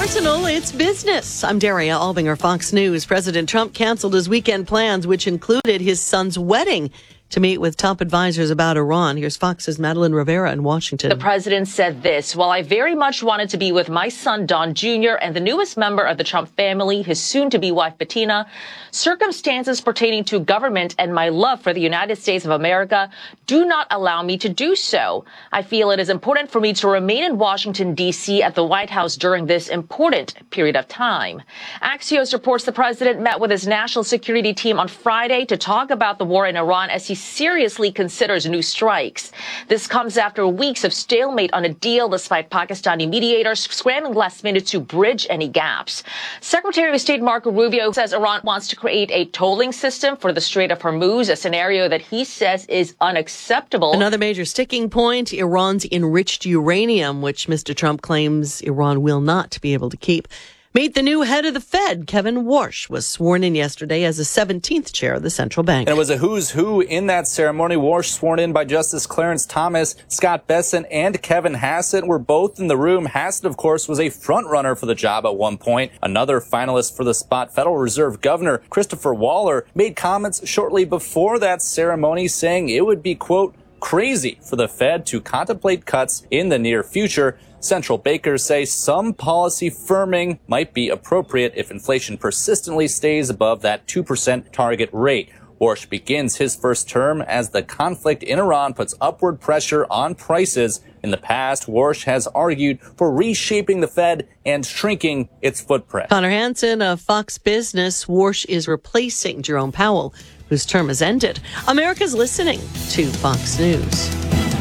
personal, it's business. I'm Daria Albinger, Fox News. President Trump canceled his weekend plans, which included his son's wedding, to meet with top advisors about Iran. Here's Fox's Madeline Rivera in Washington. The president said this: "While I very much wanted to be with my son, Don Jr., and the newest member of the Trump family, his soon-to-be wife, Bettina, circumstances pertaining to government and my love for the United States of America do not allow me to do so. I feel it is important for me to remain in Washington, D.C. at the White House during this important period of time." Axios reports the president met with his national security team on Friday to talk about the war in Iran as he seriously considers new strikes. This comes after weeks of stalemate on a deal, despite Pakistani mediators scrambling last minute to bridge any gaps. Secretary of State Marco Rubio says Iran wants to create a tolling system for the Strait of Hormuz, a scenario that he says is unacceptable. Another major sticking point, Iran's enriched uranium, which Mr. Trump claims Iran will not be able to keep. Meet the new head of the Fed. Kevin Warsh was sworn in yesterday as the 17th chair of the central bank. And it was a who's who in that ceremony. Warsh, sworn in by Justice Clarence Thomas, Scott Bessent, and Kevin Hassett, were both in the room. Hassett, of course, was a front-runner for the job at one point. Another finalist for the spot, Federal Reserve Governor Christopher Waller, made comments shortly before that ceremony saying it would be, quote, crazy for the Fed to contemplate cuts in the near future. Central bankers say some policy firming might be appropriate if inflation persistently stays above that 2% target rate. Warsh begins his first term as the conflict in Iran puts upward pressure on prices. In the past, Warsh has argued for reshaping the Fed and shrinking its footprint. Connor Hansen of Fox Business. Warsh is replacing Jerome Powell, whose term has ended. America's listening to Fox News.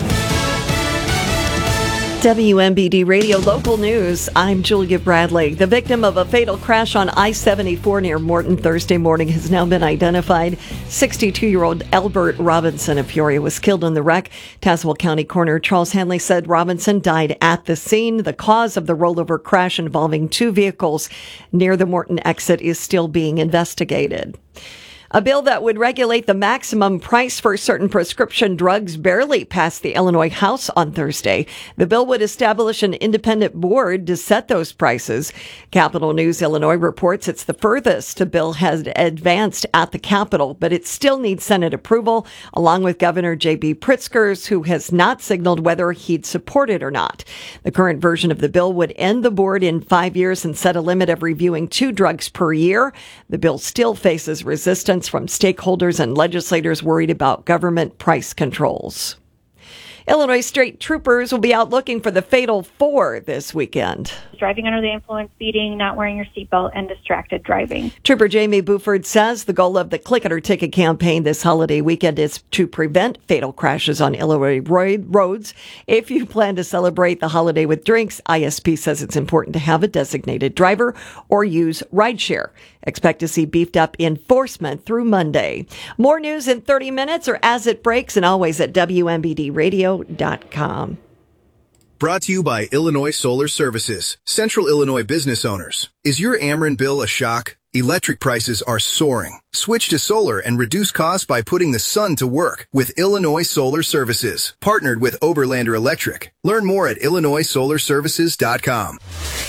WMBD Radio Local News. I'm Julia Bradley. The victim of a fatal crash on I-74 near Morton Thursday morning has now been identified. 62-year-old Albert Robinson of Peoria was killed in the wreck. Tazewell County Coroner Charles Hanley said Robinson died at the scene. The cause of the rollover crash involving two vehicles near the Morton exit is still being investigated. A bill that would regulate the maximum price for certain prescription drugs barely passed the Illinois House on Thursday. The bill would establish an independent board to set those prices. Capitol News Illinois reports it's the furthest a bill has advanced at the Capitol, but it still needs Senate approval, along with Governor J.B. Pritzker's, who has not signaled whether he'd support it or not. The current version of the bill would end the board in 5 years and set a limit of reviewing 2 drugs per year. The bill still faces resistance from stakeholders and legislators worried about government price controls. Illinois State Troopers will be out looking for the fatal 4 this weekend. Driving under the influence, speeding, not wearing your seatbelt, and distracted driving. Trooper Jamie Buford says the goal of the Click It or Ticket campaign this holiday weekend is to prevent fatal crashes on Illinois roads. If you plan to celebrate the holiday with drinks, ISP says it's important to have a designated driver or use rideshare. Expect to see beefed up enforcement through Monday. More news in 30 minutes or as it breaks, and always at WMBDradio.com. Brought to you by Illinois Solar Services, Central Illinois business owners. Is your Ameren bill a shock? Electric prices are soaring. Switch to solar and reduce costs by putting the sun to work with Illinois Solar Services, partnered with Oberlander Electric. Learn more at IllinoisSolarServices.com.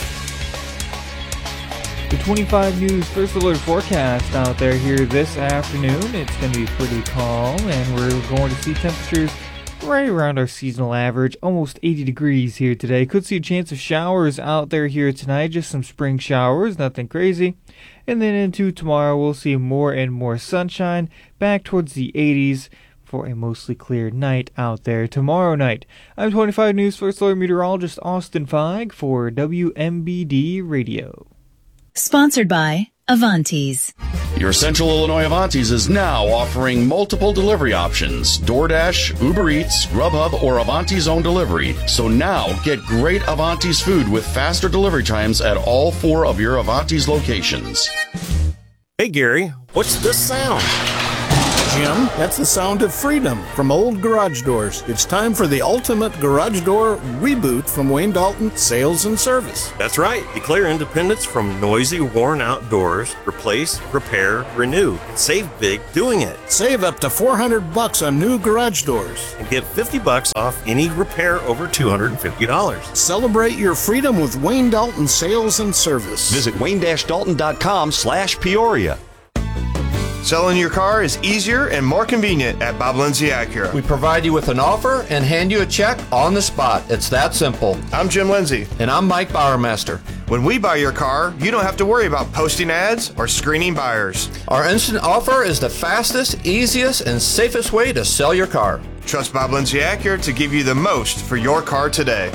The 25 News First Alert forecast out there here this afternoon. It's going to be pretty calm, and we're going to see temperatures right around our seasonal average, almost 80 degrees here today. Could see a chance of showers out there here tonight, just some spring showers, nothing crazy. And then into tomorrow, we'll see more and more sunshine, back towards the 80s for a mostly clear night out there tomorrow night. I'm 25 News First Alert meteorologist Austin Feig for WMBD Radio. Sponsored by Avantis. Your Central Illinois Avantis is now offering multiple delivery options: DoorDash, Uber Eats, Grubhub, or Avantis Own Delivery. So now get great Avantis food with faster delivery times at all 4 of your Avantis locations. Hey Gary, what's this sound? Jim. That's the sound of freedom from old garage doors. It's time for the ultimate garage door reboot from Wayne Dalton Sales and Service. That's right. Declare independence from noisy, worn-out doors. Replace, repair, renew. Save big doing it. Save up to $400 on new garage doors. And get $50 off any repair over $250. Celebrate your freedom with Wayne Dalton Sales and Service. Visit wayne-dalton.com/Peoria. Selling your car is easier and more convenient at Bob Lindsay Acura. We provide you with an offer and hand you a check on the spot. It's that simple. I'm Jim Lindsay. And I'm Mike Bowermaster. When we buy your car, you don't have to worry about posting ads or screening buyers. Our instant offer is the fastest, easiest, and safest way to sell your car. Trust Bob Lindsay Acura to give you the most for your car today.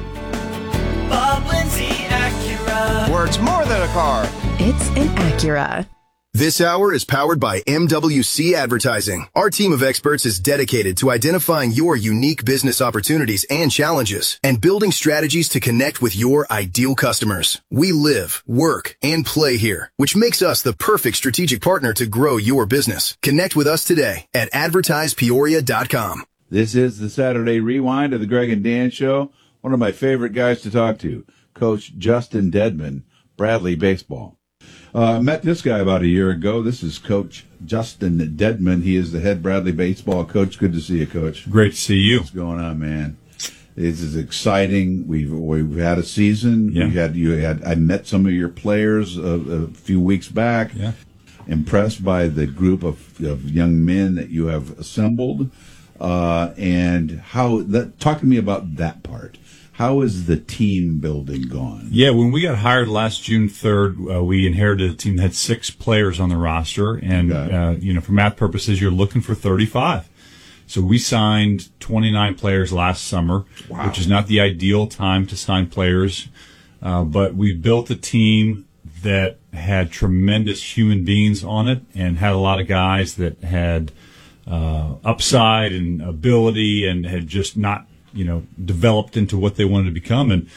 Bob Lindsay Acura. Where it's more than a car. It's an Acura. This hour is powered by MWC Advertising. Our team of experts is dedicated to identifying your unique business opportunities and challenges and building strategies to connect with your ideal customers. We live, work, and play here, which makes us the perfect strategic partner to grow your business. Connect with us today at advertisepeoria.com. This is the Saturday Rewind of the Greg and Dan Show. One of my favorite guys to talk to, Coach Justin Dedman, Bradley Baseball. Met this guy about a year ago. This is Coach Justin Dedman. He is the head Bradley baseball coach. Good to see you, Coach. Great to see you. What's going on, man? This is exciting. We've had a season. Yeah. I met some of your players a few weeks back. Yeah. Impressed by the group of young men that you have assembled, and talk to me about that part. How is the team building gone? Yeah, when we got hired last June 3rd, we inherited a team that had 6 players on the roster. And, for math purposes, you're looking for 35. So we signed 29 players last summer, which is not the ideal time to sign players. But we built a team that had tremendous human beings on it and had a lot of guys that had upside and ability and had just not developed into what they wanted to become. And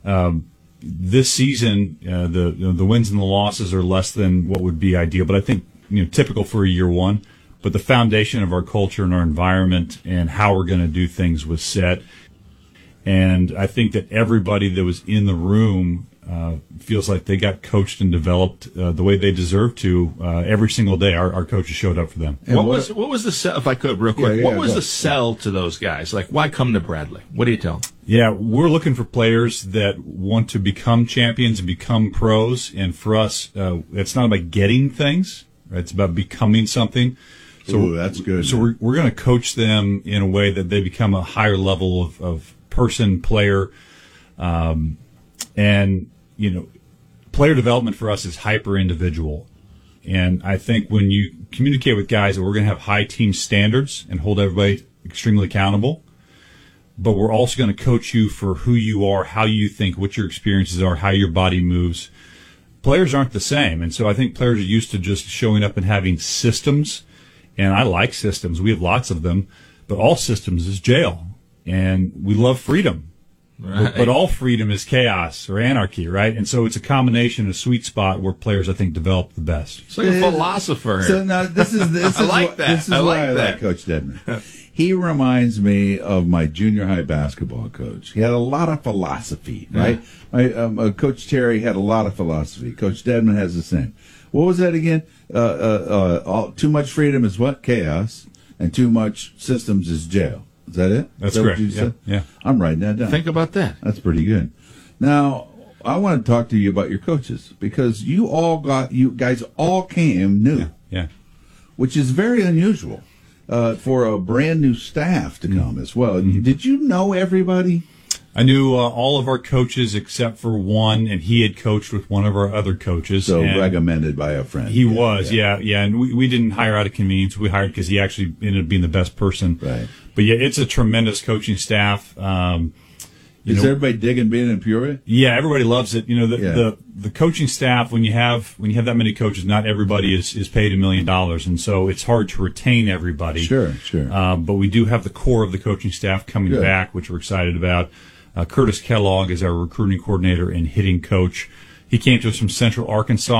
this season, the wins and the losses are less than what would be ideal, but I think typical for a year one. But the foundation of our culture and our environment and how we're going to do things was set. And I think that everybody that was in the room feels like they got coached and developed the way they deserve to every single day. Our coaches showed up for them. And what was the sell, if I could, real quick? What was the sell to those guys? Like, why come to Bradley? What do you tell them? Yeah, we're looking for players that want to become champions and become pros. And for us, it's not about getting things, right? It's about becoming something. So that's good. So we're going to coach them in a way that they become a higher level of person, player, and player development for us is hyper individual. And I think when you communicate with guys that we're going to have high team standards and hold everybody extremely accountable, but we're also going to coach you for who you are, how you think, what your experiences are, how your body moves. Players aren't the same. And so I think players are used to just showing up and having systems. And I like systems. We have lots of them. But all systems is jail. And we love freedom. Right. But all freedom is chaos or anarchy, right? And so it's a combination, a sweet spot where players, I think, develop the best. It's like a philosopher. So now this is I like that. This is why I like Coach Dedman. He reminds me of my junior high basketball coach. He had a lot of philosophy, right? My Coach Terry had a lot of philosophy. Coach Dedman has the same. What was that again? Too much freedom is what? Chaos. And too much systems is jail. Is that it? That's correct. What you said? Yeah. I'm writing that down. Think about that. That's pretty good. Now, I want to talk to you about your coaches because you guys all came new. Yeah. Which is very unusual for a brand new staff to come as well. Mm-hmm. Did you know everybody? I knew all of our coaches except for one, and he had coached with one of our other coaches. So recommended by a friend. He was, yeah. And we didn't hire out of convenience. We hired because he actually ended up being the best person. Right. But yeah, it's a tremendous coaching staff. Is everybody digging being in Peoria? Yeah, everybody loves it. The coaching staff, when you have that many coaches, not everybody is paid $1 million, and so it's hard to retain everybody. Sure. But we do have the core of the coaching staff coming back, which we're excited about. Curtis Kellogg is our recruiting coordinator and hitting coach. He came to us from Central Arkansas,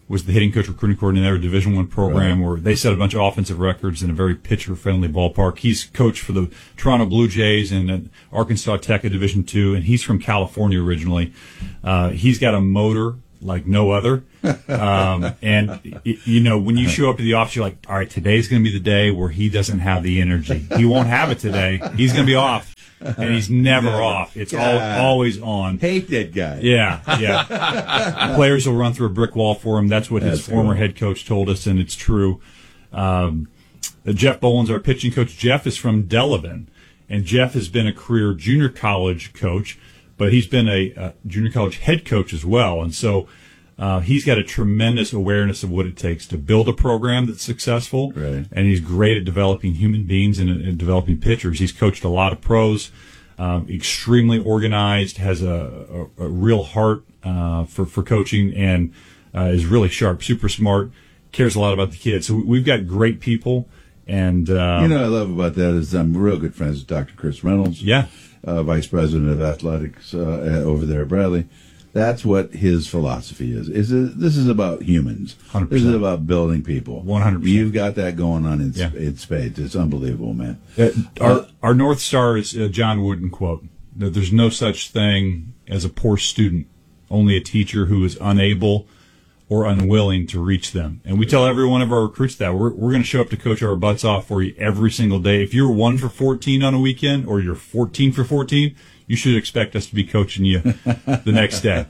was the hitting coach, recruiting coordinator, Division I program, where they set a bunch of offensive records in a very pitcher-friendly ballpark. He's coached for the Toronto Blue Jays and Arkansas Tech at Division II, and he's from California originally. He's got a motor like no other. And when you show up to the office, you're like, all right, today's going to be the day where he doesn't have the energy. He won't have it today. He's going to be off. And he's never off. It's always on. Hate that guy. Yeah. Players will run through a brick wall for him. That's what his former head coach told us, and it's true. Jeff Bolins, our pitching coach. Jeff is from Delavan, and Jeff has been a career junior college coach, but he's been a junior college head coach as well. And so he's got a tremendous awareness of what it takes to build a program that's successful, and he's great at developing human beings and developing pitchers. He's coached a lot of pros, extremely organized, has a real heart for coaching, and is really sharp, super smart, cares a lot about the kids. So we've got great people. And what I love about that is I'm real good friends with Dr. Chris Reynolds, Vice President of Athletics over there at Bradley. That's what his philosophy is. This is about humans. 100%. This is about building people. 100%. You've got that going on in spades. It's unbelievable, man. Our North Star is a John Wooden quote. That there's no such thing as a poor student, only a teacher who is unable or unwilling to reach them. And we tell every one of our recruits that. We're going to show up to coach our butts off for you every single day. If you're 1 for 14 on a weekend or you're 14 for 14, you should expect us to be coaching you the next day.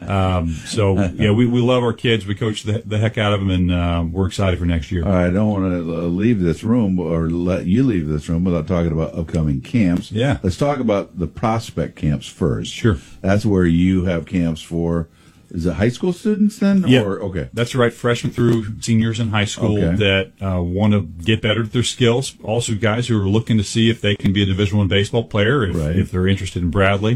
We love our kids. We coach the heck out of them, and we're excited for next year. All right, I don't want to leave this room or let you leave this room without talking about upcoming camps. Yeah. Let's talk about the prospect camps first. Sure. That's where you have camps for, is it high school students then? Yeah. Okay. That's right. Freshmen through seniors in high school that want to get better at their skills. Also guys who are looking to see if they can be a Division I baseball player if they're interested in Bradley.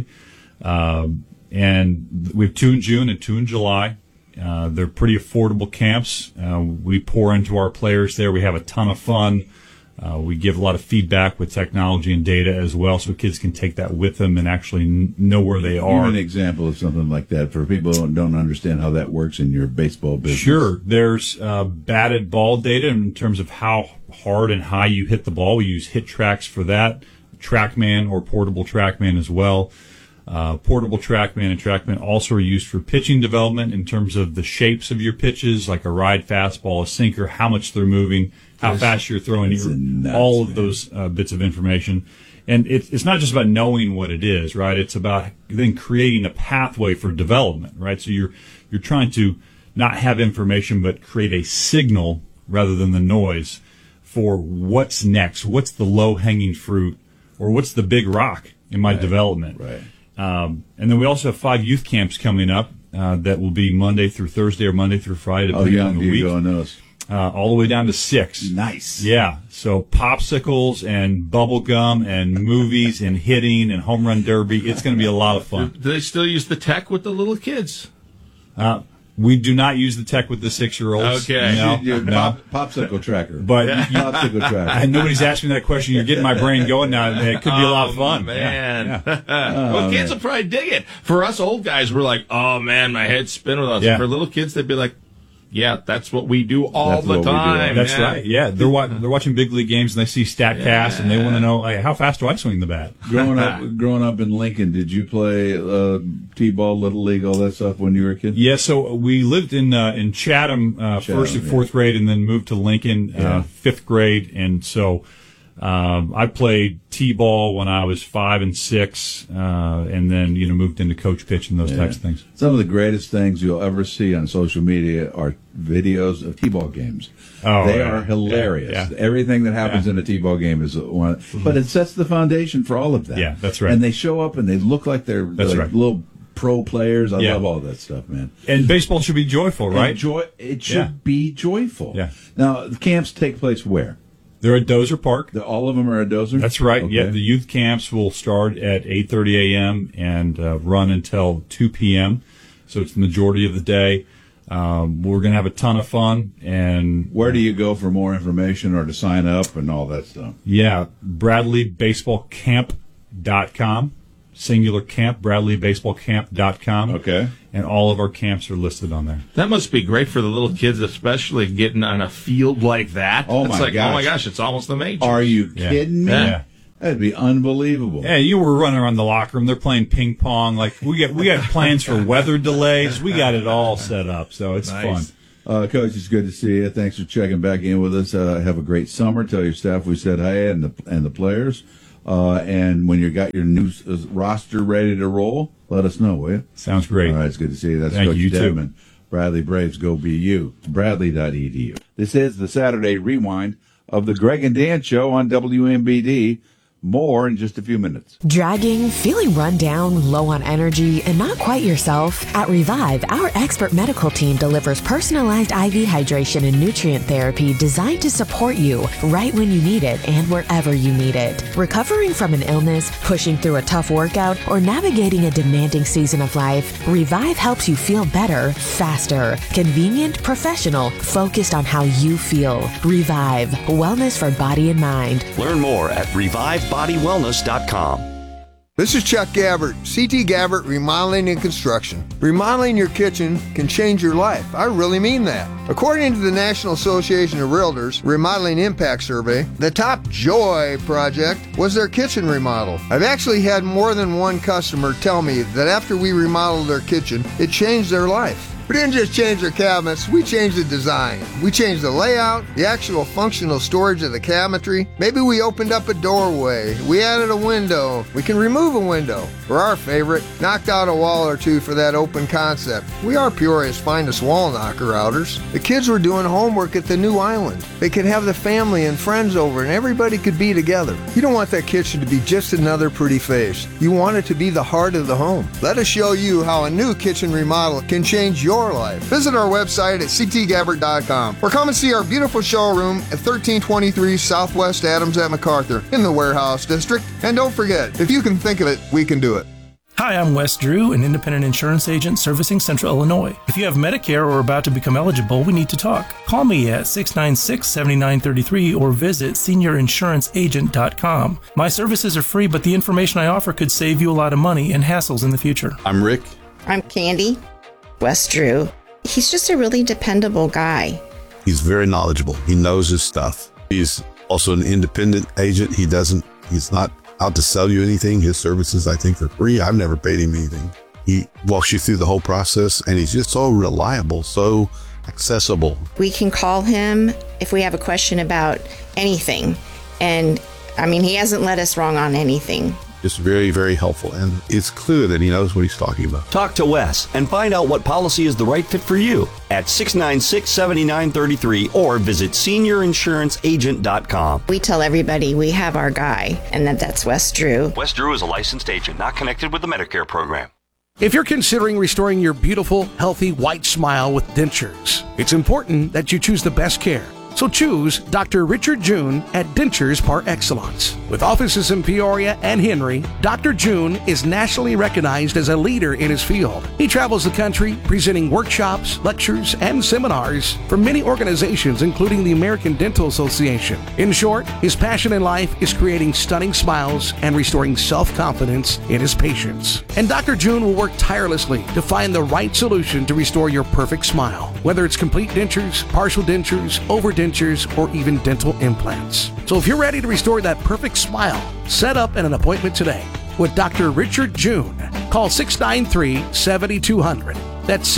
And we have 2 in June and 2 in July. They're pretty affordable camps. We pour into our players there. We have a ton of fun. We give a lot of feedback with technology and data as well, so kids can take that with them and actually know where they are. Give an example of something like that for people who don't understand how that works in your baseball business. Sure. There's batted ball data in terms of how hard and high you hit the ball. We use Hit Tracks for that, TrackMan or Portable TrackMan as well. Portable TrackMan and TrackMan also are used for pitching development in terms of the shapes of your pitches, like a ride fastball, a sinker, how much they're moving, how fast you're throwing, all of those bits of information. And it's not just about knowing what it is, right? It's about then creating a pathway for development, right? So you're trying to not have information, but create a signal rather than the noise for what's next, what's the low-hanging fruit, or what's the big rock in my development. Right. And then we also have 5 youth camps coming up that will be Monday through Thursday or Monday through Friday, depending on the week. Go on those? All the way down to 6. Nice. Yeah. So popsicles and bubble gum and movies and hitting and home run derby. It's going to be a lot of fun. Do they still use the tech with the little kids? We do not use the tech with the 6-year-olds. Okay. No. Popsicle tracker. But popsicle tracker. Nobody's asked me that question. You're getting my brain going now. It could be a lot of fun. Man. Well, kids will probably dig it. For us old guys, we're like, oh, man, my head's spinning with us. Yeah. For little kids, they'd be like, yeah, that's what we do all the time. That's right. Yeah, they're watching big league games and they see StatCast and they want to know, like, how fast do I swing the bat? Growing up in Lincoln, did you play T-ball, little league, all that stuff when you were a kid? Yeah, so we lived in Chatham, first and fourth grade, and then moved to Lincoln 5th grade, and so I played T-ball when I was 5 and 6, and then moved into coach pitch and those types of things. Some of the greatest things you'll ever see on social media are videos of T-ball games. They are hilarious. Yeah. Everything that happens in a T-ball game is one, but it sets the foundation for all of that. Yeah, that's right. And they show up and they look like they're little pro players. I love all that stuff, man. And baseball should be joyful, right? It should be joyful. Yeah. Now, the camps take place where? They're at Dozer Park. All of them are at Dozer? That's right. Okay. Yeah, the youth camps will start at 8:30 a.m. and run until 2 p.m., so it's the majority of the day. We're going to have a ton of fun. And where do you go for more information or to sign up and all that stuff? Yeah, BradleyBaseballCamp.com. singular camp, BradleyBaseballCamp.com. Okay. And all of our camps are listed on there. That must be great for the little kids, especially getting on a field like that. Oh, my gosh. Oh, my gosh, it's almost the majors. Are you kidding me? Yeah. That'd be unbelievable. Yeah, you were running around the locker room. They're playing ping pong. Like we got plans for weather delays. We got it all set up, so it's Nice. fun. Coach, it's good to see you. Thanks for checking back in with us. Have a great summer. Tell your staff we said hi and the players. And when you got your new roster ready to roll, let us know, will you? Sounds great. All right, it's good to see you. That's Thank Coach you, you Dedman. Bradley Braves, go BU. Bradley.edu. This is the Saturday rewind of the Greg and Dan Show on WMBD. More in just a few minutes. Dragging, feeling run down, low on energy, and not quite yourself? At Revive, our expert medical team delivers personalized IV hydration and nutrient therapy designed to support you right when you need it and wherever you need it. Recovering from an illness, pushing through a tough workout, or navigating a demanding season of life, Revive helps you feel better, faster, convenient, professional, focused on how you feel. Revive, wellness for body and mind. Learn more at revivebodywellness.com. This is Chuck Gabbert, CT Gabbert Remodeling and Construction. Remodeling your kitchen can change your life. I really mean that. According to the National Association of Realtors Remodeling Impact Survey, the top joy project was their kitchen remodel. I've actually had more than one customer tell me that after we remodeled their kitchen, it changed their life. We didn't just change their cabinets, we changed the design. We changed the layout, the actual functional storage of the cabinetry. Maybe we opened up a doorway. We added a window. We can remove a window. For our favorite, knocked out a wall or two for that open concept. We are Peoria's finest wall knocker outers. The kids were doing homework at the new island. They could have the family and friends over and everybody could be together. You don't want that kitchen to be just another pretty face. You want it to be the heart of the home. Let us show you how a new kitchen remodel can change your life. Visit our website at ctgabbert.com or come and see our beautiful showroom at 1323 Southwest Adams at MacArthur in the Warehouse District. And don't forget, if you can think of it, we can do it. Hi, I'm Wes Drew, an independent insurance agent servicing Central Illinois. If you have Medicare or are about to become eligible, we need to talk. Call me at 696-7933 or visit seniorinsuranceagent.com. My services are free, but the information I offer could save you a lot of money and hassles in the future. I'm Rick. I'm Candy. Wes Drew. He's just a really dependable guy. He's very knowledgeable. He knows his stuff. He's also an independent agent. He's not out to sell you anything. His services, I think, are free. I've never paid him anything. He walks you through the whole process, and he's just so reliable, so accessible. We can call him if we have a question about anything. And, he hasn't led us wrong on anything. Just very, very helpful, and it's clear that he knows what he's talking about. Talk to Wes and find out what policy is the right fit for you at 696-7933 or visit seniorinsuranceagent.com. We tell everybody we have our guy, and that's Wes Drew. Wes Drew is a licensed agent, not connected with the Medicare program. If you're considering restoring your beautiful, healthy, white smile with dentures, it's important that you choose the best care. So choose Dr. Richard June at Dentures Par Excellence. With offices in Peoria and Henry, Dr. June is nationally recognized as a leader in his field. He travels the country presenting workshops, lectures, and seminars for many organizations, including the American Dental Association. In short, his passion in life is creating stunning smiles and restoring self-confidence in his patients. And Dr. June will work tirelessly to find the right solution to restore your perfect smile, whether it's complete dentures, partial dentures, over dentures, or even dental implants. So if you're ready to restore that perfect smile, set up an appointment today with Dr. Richard June. Call 693-7200. That's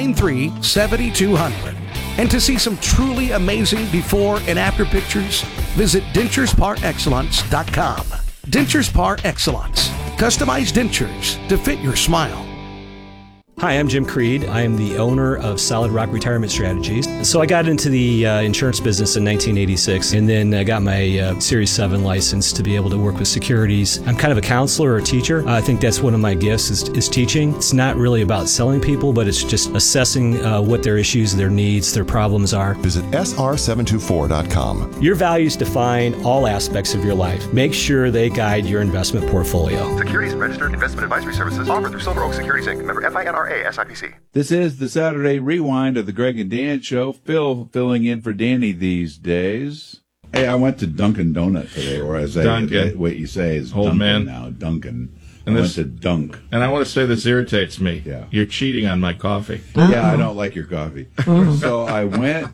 693-7200. And to see some truly amazing before and after pictures, visit denturesparexcellence.com. Dentures Par Excellence. Customized dentures to fit your smile. Hi, I'm Jim Creed. I am the owner of Solid Rock Retirement Strategies. So I got into the insurance business in 1986 and then I got my Series 7 license to be able to work with securities. I'm kind of a counselor or a teacher. I think that's one of my gifts is teaching. It's not really about selling people, but it's just assessing what their issues, their needs, their problems are. Visit sr724.com. Your values define all aspects of your life. Make sure they guide your investment portfolio. Securities registered investment advisory services offered through Silver Oak Securities Inc. Member FINRA SIPC. This is the Saturday rewind of the Greg and Dan Show. Phil filling in for Danny these days. Hey, I went to Dunkin' Donut today, or as what you say is Old Dunkin' man now, Dunkin'. I went to Dunk. And I want to say this irritates me. Yeah. You're cheating on my coffee. Yeah, I don't like your coffee. So I went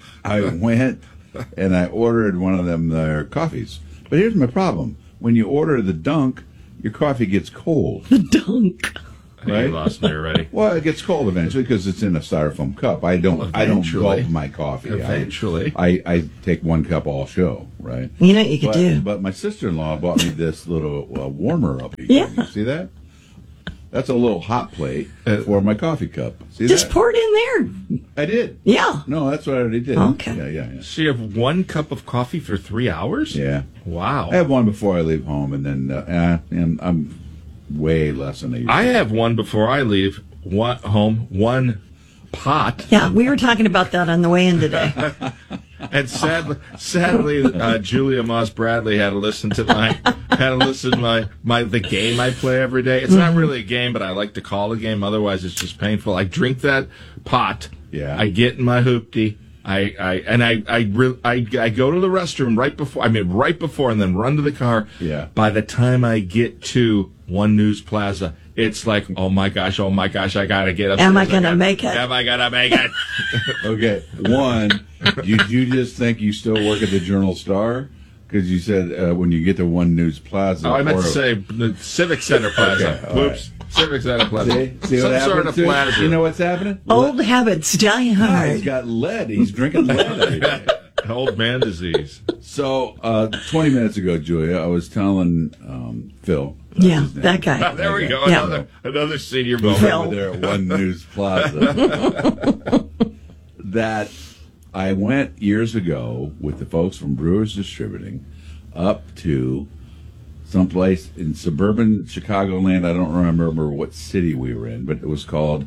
and I ordered one of them their coffees. But here's my problem. When you order the Dunk, your coffee gets cold. The Dunk. Right? You lost me already. Well, it gets cold eventually because it's in a styrofoam cup. I don't gulp my coffee. Eventually. I take one cup all show, right? You know what you could do? But my sister-in-law bought me this little warmer up here. Yeah. You see that? That's a little hot plate for my coffee cup. See Just that? pour it in there. I did. Yeah. No, that's what I already did. Okay. Yeah. So you have 1 cup of coffee for 3 hours? Yeah. Wow. I have one before I leave home, and then and I'm way less than a year. I have one before I leave home, 1 pot. Yeah, we were talking about that on the way in today. And sadly, Julia Moss Bradley had to listen to the game I play every day. It's not really a game, but I like to call a game. Otherwise, it's just painful. I drink that pot. Yeah. I get in my hoopty. I go to the restroom right before, and then run to the car. Yeah. By the time I get to One News Plaza, it's like, oh my gosh, I gotta get upstairs. Am I gonna make it? Am I gonna make it? Okay. One, did you just think you still work at the Journal-Star? Because you said when you get to One News Plaza. Oh, I meant to say the Civic Center Plaza. Okay, Whoops. Right. Civic Center Plaza. See what Some sort of plaza. You know what's happening? Old habits die hard. He's got lead. He's drinking lead every day. Old man disease. So, 20 minutes ago, Julia, I was telling Phil. Yeah, that guy. There we go. Yeah. Another senior Phil. moment. Over there at One News Plaza. That I went years ago with the folks from Brewers Distributing up to someplace in suburban Chicagoland. I don't remember what city we were in, but it was called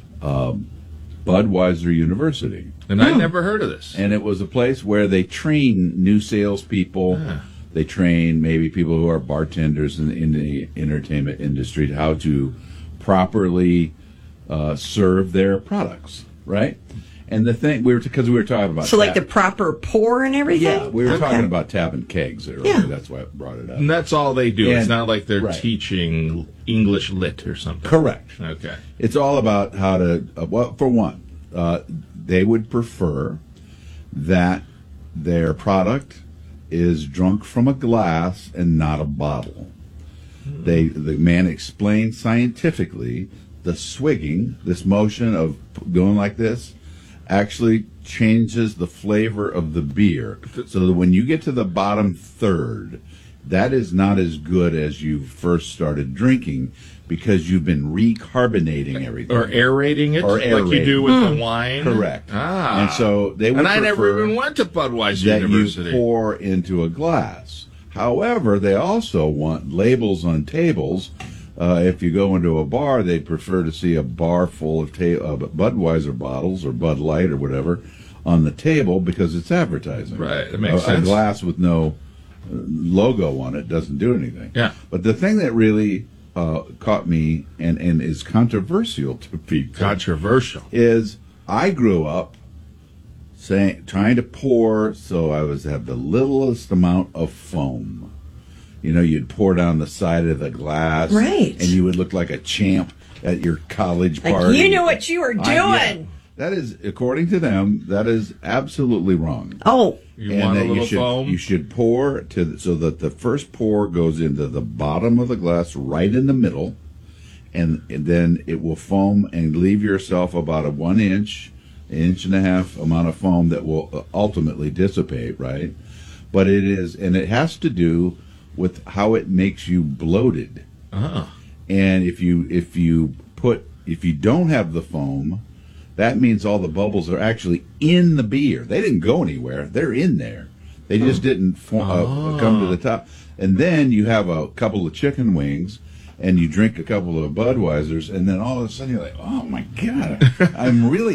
Budweiser University. And I never heard of this. And it was a place where they train new salespeople. They train maybe people who are bartenders in the entertainment industry how to properly serve their products, right? And the thing because we were talking about like the proper pour and everything. Yeah, we were talking about tapping kegs earlier. Yeah. That's why I brought it up. And that's all they do. It's And- not like they're right. teaching English lit or something. Correct. Okay. It's all about how to. Well, for one, they would prefer that their product is drunk from a glass and not a bottle. The man explained scientifically the swigging, this motion of going like this, actually changes the flavor of the beer. So that when you get to the bottom third, that is not as good as you first started drinking because you've been recarbonating everything. Or aerating it, like you do with the wine. Correct. Ah. And so they would And I never prefer even went to Budweiser that University. you pour into a glass. However, they also want labels on tables. If you go into a bar, they'd prefer to see a bar full of Budweiser bottles or Bud Light or whatever on the table because it's advertising. Right, that makes A sense. glass with no logo on it doesn't do anything. Yeah. But the thing that really caught me and is controversial to people. Controversial. Is I grew up trying to pour so I have the littlest amount of foam. You know, you'd pour down the side of the glass. Right. And you would look like a champ at your college Like party. you knew what you were doing. Yeah. That is, according to them, that is absolutely wrong. Oh. You want a little foam? You should pour so that the first pour goes into the bottom of the glass, right in the middle, and then it will foam and leave yourself about a 1 inch, inch and a half amount of foam that will ultimately dissipate, right? But it has to do with how it makes you bloated. And if you don't have the foam, that means all the bubbles are actually in the beer. They didn't go anywhere. They're in there. They just didn't come to the top. And then you have a couple of chicken wings, and you drink a couple of Budweisers, and then all of a sudden you're like, oh my God, I'm really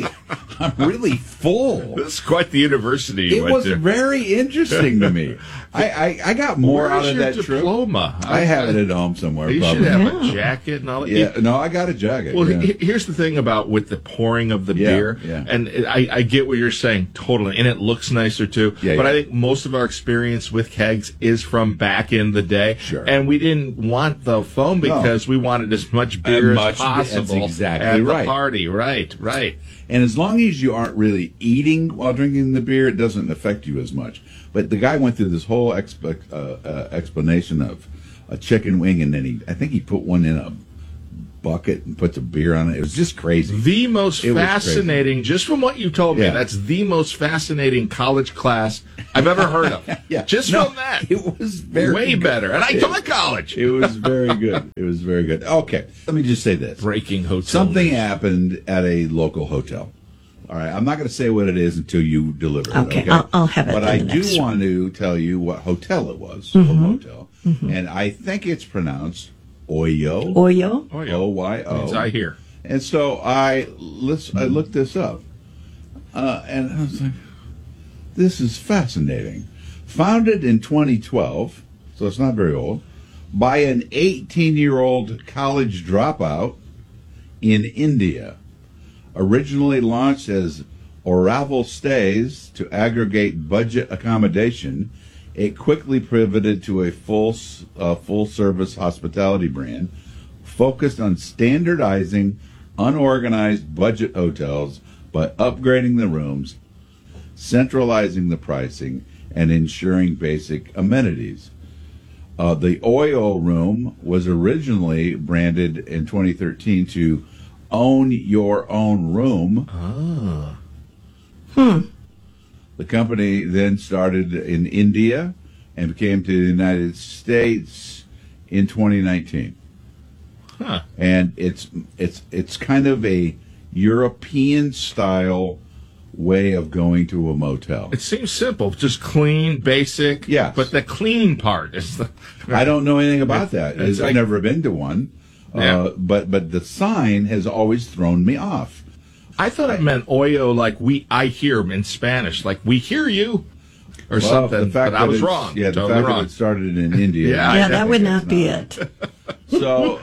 full. This is quite the university you It went was to. very interesting to me. I got more out of that trip. Diploma? I have it at home somewhere. You probably. should have a jacket and all that. Yeah, no, I got a jacket. Well, yeah. here's the thing about with the pouring of the beer, and I get what you're saying totally, and it looks nicer too. But I think most of our experience with kegs is from back in the day, and we didn't want the foam because we wanted as much beer as possible That's exactly at right. the party. Right. And as long as you aren't really eating while drinking the beer, it doesn't affect you as much. But the guy went through this whole explanation of a chicken wing, and then I think he put one in a bucket and put the beer on it. It was just crazy. The most fascinating, just from what you told me, that's the most fascinating college class I've ever heard of. From that. It was way better. And I taught college. It was very good. It was very good. Okay, let me just say this. Breaking hotel. Something happened at a local hotel. All right, I'm not going to say what it is until you deliver it. Okay, I'll have it. But I do want to tell you what hotel it was, or motel. And I think it's pronounced Oyo. Oyo? O-Y-O. I hear. And so I looked this up. And I was like, this is fascinating. Founded in 2012, so it's not very old, by an 18-year-old college dropout in India. Originally launched as Oraval Stays to aggregate budget accommodation, it quickly pivoted to a full-service hospitality brand focused on standardizing unorganized budget hotels by upgrading the rooms, centralizing the pricing, and ensuring basic amenities. The Oyo room was originally branded in 2013 to Own Your Own Room. The company then started in India and came to the United States in 2019. And it's kind of a European style way of going to a motel. It seems simple, just clean, basic. Yeah, but the clean part is the. I don't know anything about that. It's I've like- never been to one. But the sign has always thrown me off. I thought it meant Oyo like I hear in Spanish, like we hear you, or Well, something. the fact But I that was it's- wrong. Yeah, the totally fact wrong. that it started in India. Yeah, that would not be it. So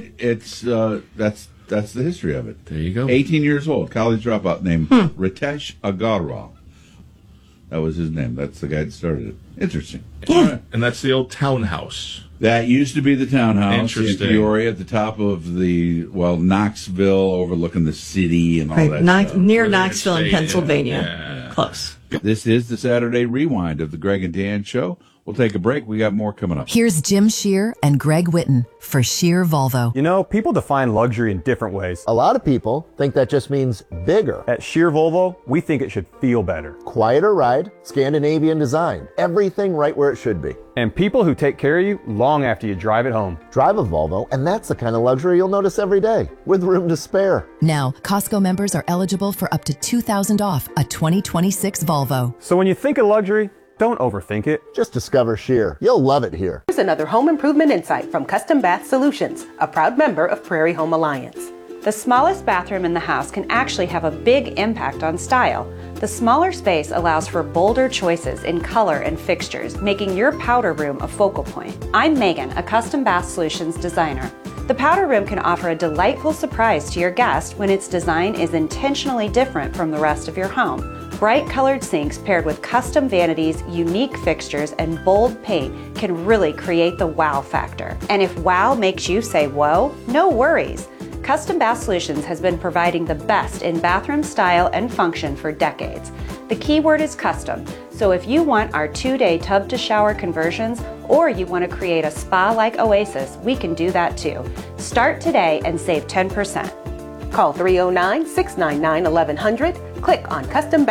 that's the history of it. There you go. 18 years old, college dropout named Ritesh Agarwal. That was his name. That's the guy that started it. Interesting. All right. And that's the old townhouse. That used to be the townhouse in Interesting. Peoria at the top of the, Knoxville, overlooking the city and all that stuff. Near Knoxville in Pennsylvania. Close. This is the Saturday Rewind of the Greg and Dan Show. We'll take a break. We got more coming up. Here's Jim Shear and Greg Witten for Shear Volvo. You know, people define luxury in different ways. A lot of people think that just means bigger. At Shear Volvo, we think it should feel better. Quieter ride, Scandinavian design, everything right where it should be. And people who take care of you long after you drive it home. Drive a Volvo, and that's the kind of luxury you'll notice every day, with room to spare. Now, Costco members are eligible for up to $2,000 off a 2026 Volvo. So when you think of luxury, don't overthink it. Just discover Shear. You'll love it here. Here's another home improvement insight from Custom Bath Solutions, a proud member of Prairie Home Alliance. The smallest bathroom in the house can actually have a big impact on style. The smaller space allows for bolder choices in color and fixtures, making your powder room a focal point. I'm Megan, a Custom Bath Solutions designer. The powder room can offer a delightful surprise to your guest when its design is intentionally different from the rest of your home. Bright colored sinks paired with custom vanities, unique fixtures, and bold paint can really create the wow factor. And if wow makes you say whoa, no worries. Custom Bath Solutions has been providing the best in bathroom style and function for decades. The key word is custom, so if you want our 2-day tub to shower conversions or you want to create a spa-like oasis, we can do that too. Start today and save 10%. Call 309-699-1100, click on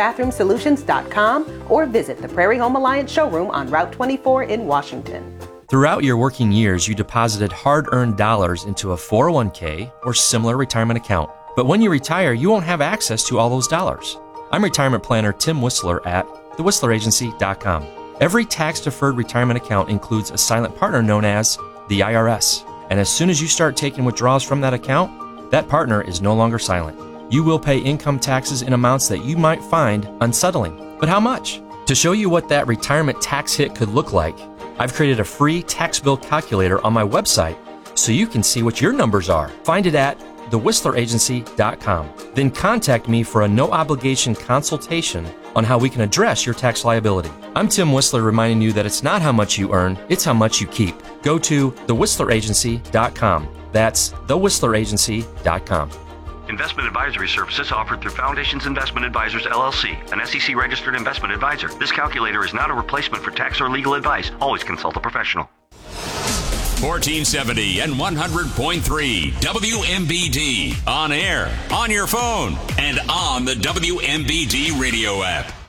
CustomBathroomSolutions.com, or visit the Prairie Home Alliance showroom on Route 24 in Washington. Throughout your working years, you deposited hard-earned dollars into a 401k or similar retirement account. But when you retire, you won't have access to all those dollars. I'm retirement planner Tim Whistler at thewhistleragency.com. Every tax-deferred retirement account includes a silent partner known as the IRS. And as soon as you start taking withdrawals from that account, that partner is no longer silent. You will pay income taxes in amounts that you might find unsettling. But how much? To show you what that retirement tax hit could look like, I've created a free tax bill calculator on my website so you can see what your numbers are. Find it at thewhistleragency.com. Then contact me for a no-obligation consultation on how we can address your tax liability. I'm Tim Whistler reminding you that it's not how much you earn, it's how much you keep. Go to thewhistleragency.com. That's thewhistleragency.com. Investment advisory services offered through Foundations Investment Advisors, LLC, an SEC-registered investment advisor. This calculator is not a replacement for tax or legal advice. Always consult a professional. 1470 and 100.3 WMBD. On air, on your phone, and on the WMBD radio app.